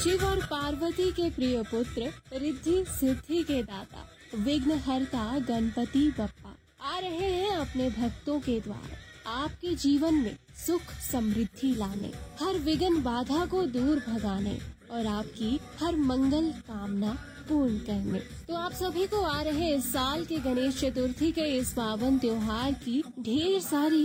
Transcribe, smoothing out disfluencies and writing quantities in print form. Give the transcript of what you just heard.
शिव और पार्वती के प्रिय पुत्र, रिद्धि सिद्धि के दाता, विघ्नहर्ता गणपति बप्पा आ रहे हैं अपने भक्तों के द्वार, आपके जीवन में सुख समृद्धि लाने, हर विघ्न बाधा को दूर भगाने और आपकी हर मंगल कामना पूर्ण करने। तो आप सभी को आ रहे इस साल के गणेश चतुर्थी के इस पावन त्योहार की ढेर सारी